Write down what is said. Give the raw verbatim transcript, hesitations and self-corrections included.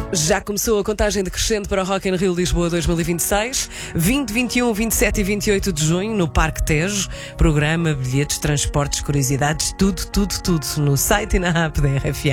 Já começou a contagem decrescente para o Rock in Rio Lisboa dois mil e vinte e seis, vinte, vinte e um, vinte e sete e vinte e oito de junho no Parque Tejo. Programa, bilhetes, transportes, curiosidades, tudo, tudo, tudo no site e na app da R F M.